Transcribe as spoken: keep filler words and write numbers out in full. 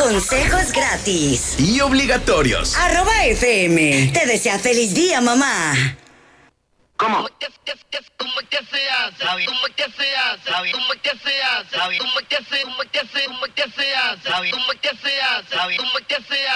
Consejos gratis y obligatorios. Arroba F M. Te desea feliz día, mamá. ¿Cómo? ¿Cómo que se hace? ¿Cómo que se hace? ¿Cómo que se hace? ¿Cómo que se hace? ¿Cómo que se hace? ¿Cómo que se hace? ¿Cómo que se hace? ¿Cómo que se hace?